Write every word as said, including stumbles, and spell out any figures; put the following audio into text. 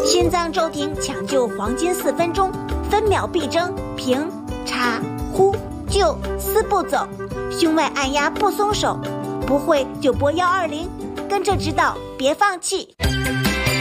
心脏骤停抢救黄金四分钟，分秒必争，平、插、呼、救四步走，胸外按压不松手，不会就拨幺二零，跟着指导别放弃。